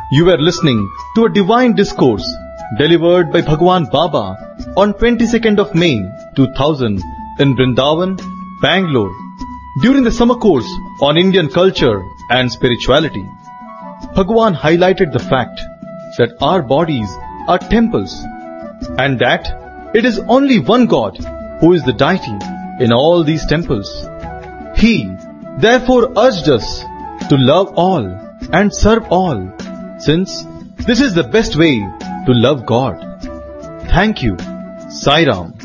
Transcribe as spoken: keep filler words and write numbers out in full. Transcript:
You were listening to a divine discourse delivered by Bhagwan Baba on twenty-second of May two thousand in Vrindavan, Bangalore, during the summer course on Indian culture and spirituality. Bhagwan highlighted the fact that our bodies are temples and that it is only one God who is the deity in all these temples. He therefore urged us to love all and serve all, since this is the best way to love God. Thank you. Sai Ram.